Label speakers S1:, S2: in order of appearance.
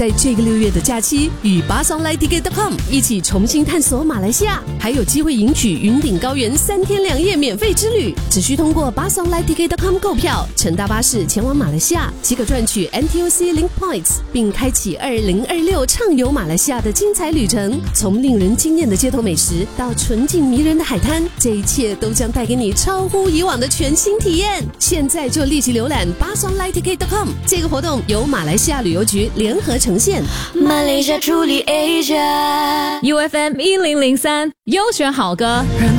S1: 在这个6月的假期，与巴桑来ticket.com一起重新探索马来西亚，还有机会赢取云顶高原3天2夜免费之旅。只需通过巴桑来ticket.com购票，乘搭巴士前往马来西亚，即可赚取 NTUC Link Points， 并开启2026畅游马来西亚的精彩旅程。从令人惊艳的街头美食到纯净迷人的海滩，这一切都将带给你超乎以往的全新体验。现在就立即浏览巴桑来ticket.com， 这个活动由马来西亚旅游局联合呈现。
S2: 马来西亚truly Asia
S3: UFM 1003优选好歌。
S2: 让